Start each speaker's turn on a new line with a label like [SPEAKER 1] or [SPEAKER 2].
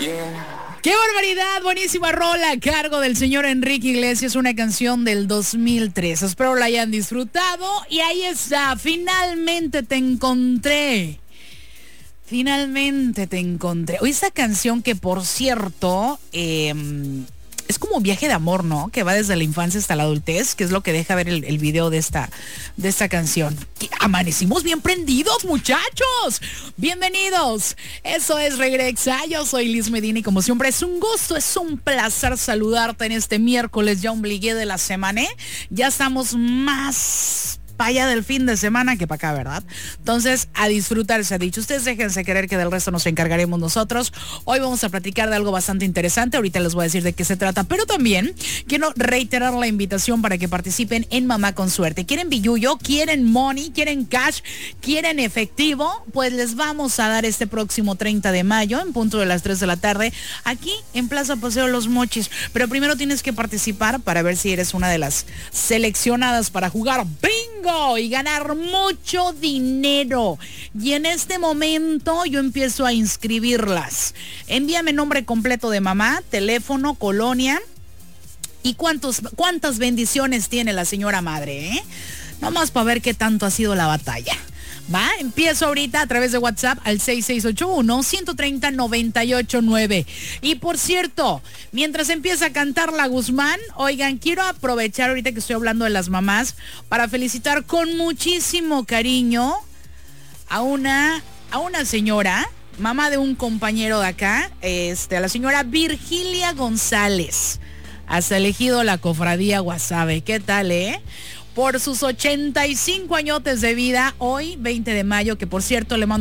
[SPEAKER 1] ¡Qué barbaridad! Buenísima rola a cargo del señor Enrique Iglesias, una canción del 2003. Espero la hayan disfrutado. Y ahí está, finalmente te encontré. Finalmente te encontré. Hoy esta canción que, por cierto, es como un viaje de amor, ¿no? Que va desde la infancia hasta la adultez, que es lo que deja ver el video de esta canción. Amanecimos bien prendidos, muchachos. Bienvenidos. Eso es Regresa. Yo soy Liz Medina y como siempre es un gusto, es un placer saludarte en este miércoles ya ombligué de la semana. Ya estamos más para allá del fin de semana que para acá, ¿verdad? Entonces, a disfrutar se ha dicho. Ustedes déjense querer que del resto nos encargaremos nosotros. Hoy vamos a platicar de algo bastante interesante. Ahorita les voy a decir de qué se trata, pero también quiero reiterar la invitación para que participen en Mamá con Suerte. ¿Quieren billullo? ¿Quieren money? ¿Quieren cash? ¿Quieren efectivo? Pues les vamos a dar este próximo 30 de mayo, en punto de las 3 de la tarde, aquí en Plaza Paseo Los Mochis. Pero primero tienes que participar para ver si eres una de las seleccionadas para jugar bingo y ganar mucho dinero. Y en este momento yo empiezo a inscribirlas. Envíame nombre completo de mamá, teléfono, colonia y cuántas bendiciones tiene la señora madre, ¿eh? Nomás para ver qué tanto ha sido la batalla. Va, empiezo ahorita a través de WhatsApp al 6681-130-989. Y por cierto, mientras empieza a cantar la Guzmán, oigan, quiero aprovechar ahorita que estoy hablando de las mamás para felicitar con muchísimo cariño a una señora, mamá de un compañero de acá, a la señora Virgilia González. Hasta elegido la cofradía Guasave. ¿Qué tal, por sus 85 añotes de vida, hoy 20 de mayo, que por cierto le mando